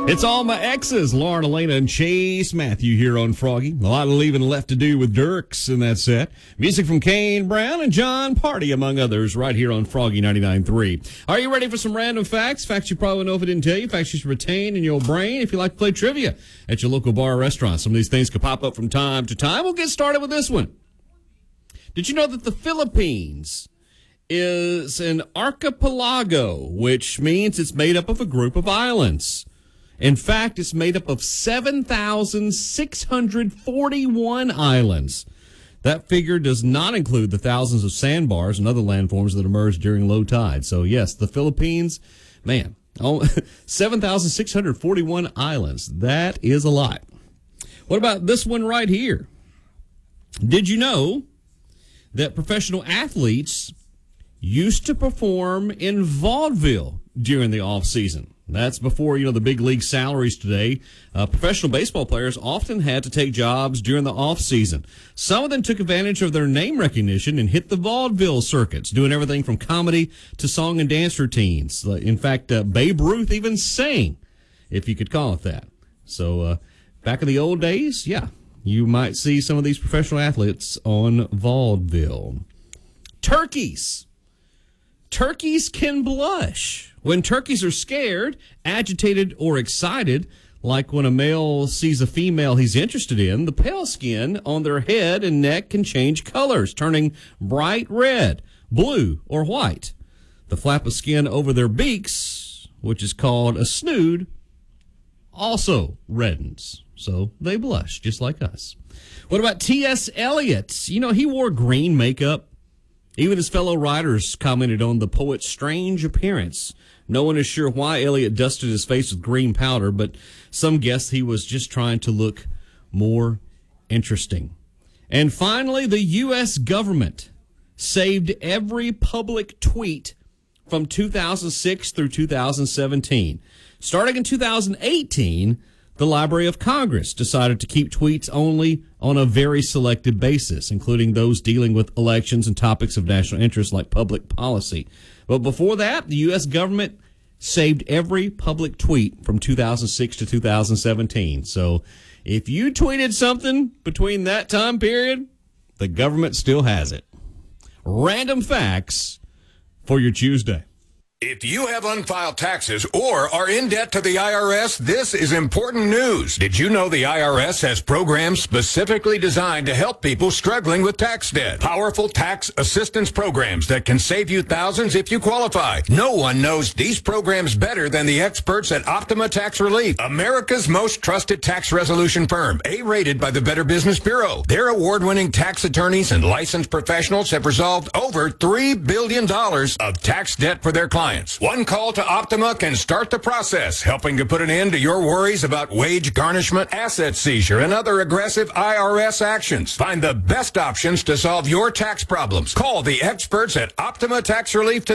It's all my exes, Lauren, Elena, and Chase Matthew here on Froggy. A lot of leaving left to do with Dirks in that set. Music from Kane Brown and John Party, among others, right here on Froggy 99.3. Are you ready for some random facts? Facts you probably know if I didn't tell you. Facts you should retain in your brain if you like to play trivia at your local bar or restaurant. Some of these things could pop up from time to time. We'll get started with this one. Did you know that the Philippines is an archipelago, which means it's made up of a group of islands? In fact, it's made up of 7,641 islands. That figure does not include the thousands of sandbars and other landforms that emerge during low tide. So, yes, the Philippines, man, 7,641 islands. That is a lot. What about this one right here? Did you know that professional athletes used to perform in vaudeville during the off season? That's before, the big league salaries today. Professional baseball players often had to take jobs during the off season. Some of them took advantage of their name recognition and hit the vaudeville circuits, doing everything from comedy to song and dance routines. In fact, Babe Ruth even sang, if you could call it that. So, back in the old days, yeah, you might see some of these professional athletes on vaudeville. Turkeys. Turkeys can blush. When turkeys are scared, agitated, or excited, like when a male sees a female he's interested in, the pale skin on their head and neck can change colors, turning bright red, blue, or white. The flap of skin over their beaks, which is called a snood, also reddens. So they blush, just like us. What about T.S. Eliot? He wore green makeup. Even his fellow writers commented on the poet's strange appearance. No one is sure why Eliot dusted his face with green powder, but some guess he was just trying to look more interesting. And finally, the U.S. government saved every public tweet from 2006 through 2017. Starting in 2018, the Library of Congress decided to keep tweets only on a very selected basis, including those dealing with elections and topics of national interest like public policy. But before that, the U.S. government saved every public tweet from 2006 to 2017. So if you tweeted something between that time period, the government still has it. Random facts for your Tuesday. If you have unfiled taxes or are in debt to the IRS, this is important news. Did you know the IRS has programs specifically designed to help people struggling with tax debt? Powerful tax assistance programs that can save you thousands if you qualify. No one knows these programs better than the experts at Optima Tax Relief, America's most trusted tax resolution firm, A-rated by the Better Business Bureau. Their award-winning tax attorneys and licensed professionals have resolved over $3 billion of tax debt for their clients. One call to Optima can start the process, helping to put an end to your worries about wage garnishment, asset seizure, and other aggressive IRS actions. Find the best options to solve your tax problems. Call the experts at Optima Tax Relief today.